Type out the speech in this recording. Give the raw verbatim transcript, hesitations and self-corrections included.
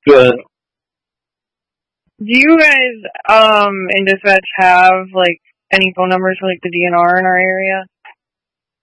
Good. Do you guys, um, in dispatch have, like, any phone numbers for, like, the D N R in our area?